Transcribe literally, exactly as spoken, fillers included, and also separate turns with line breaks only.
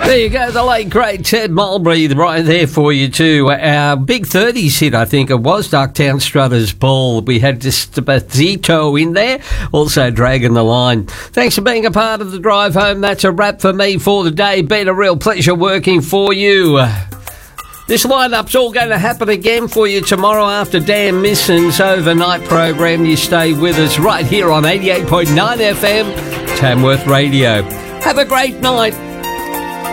There you go, the late great Ted Mulberry right there for you too. Our big thirties hit, I think it was, Ducktown Strutters Ball. We had Despacito in there, also dragging the line. Thanks for being a part of the drive home. That's a wrap for me for the day. Been a real pleasure working for you. This line-up's all going to happen again for you tomorrow after Dan Misson's overnight program. You stay with us right here on eighty-eight point nine F M, Tamworth Radio. Have a great night.